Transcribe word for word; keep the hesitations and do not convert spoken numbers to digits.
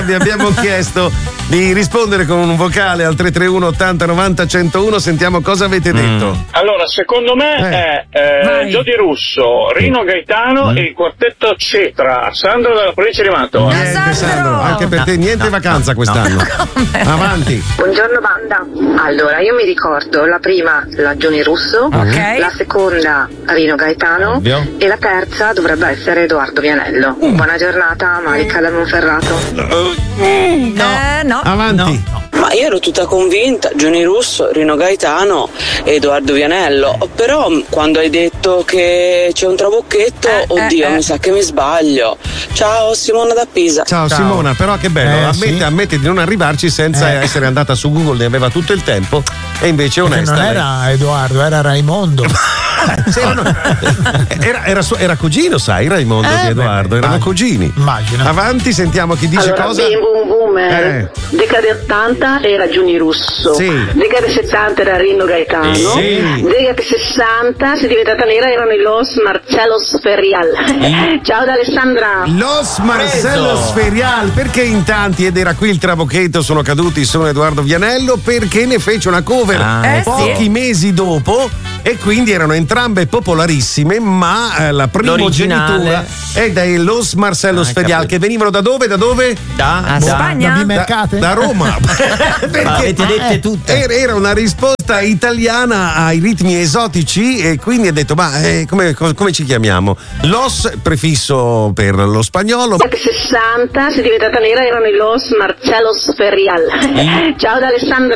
Vi abbiamo chiesto di rispondere con un vocale al tre tre uno ottanta novanta centouno. Sentiamo cosa avete detto. Mm. Allora, secondo me eh. è eh, Giodi Russo, Rino Gaetano mm. e il quartetto Cetra. Sandro dalla provincia di Mantova. Niente, Sandro. Sandro, anche per No, te niente no, vacanza quest'anno. No. Avanti. Buongiorno banda. Allora, io mi ricordo la prima la Gioni Russo, Ok. la seconda Rino Gaetano Ovvio. e la terza dovrebbe essere Edoardo Vianello. Mm. Buona giornata, Marica da Monferrato. Eh, no. Avanti. No. Ma io ero tutta convinta, Gioni Russo, Rino Gaetano e Edoardo Vianello, però quando hai detto che c'è un trabocchetto, Eh, oddio, eh, eh. mi sa che mi sbaglio. Ciao, Simona da Pisa. Ciao, Ciao. Simona, però che bello, Eh, ammette, sì. ammette di non arrivarci senza Eh. essere andata su Google, ne aveva tutto il tempo e invece è Perché onesta. non lei. era Edoardo, era Raimondo. Erano- era, era, suo- era cugino, sai, Raimondo Eh, di Edoardo, beh, erano immagino. cugini. Immagino. Avanti, sentiamo chi dice Allora, cosa. Bim Bum Boomer, Eh. decade ottanta era Gioni Russo, Sì. decade settanta era Rino Gaetano, Sì. decade sessanta se diventata nera erano i Los Marcellos Ferial. Ciao da Alessandra. Los Marcello Sferial, perché in tanti, ed era qui il trabocchetto, sono caduti su Edoardo Vianello perché ne fece una cover Ah, eh, pochi sì. mesi dopo e quindi erano entrambe popolarissime, ma eh, la primogenitura L'originale. è dai Los Marcello Ah, Sferial, capito. che venivano da dove? Da dove? Da, Ah, da- Spagna? Da Da, Bimercate? da Roma. Perché avete dette tutte. era, era una risposta italiana ai ritmi esotici e quindi ha detto ma eh, come, co- come ci chiamiamo? Los, prefisso per lo spagnolo. Decade sessanta se diventata nera erano i Los Marcellos Ferial. Ciao da Alessandra.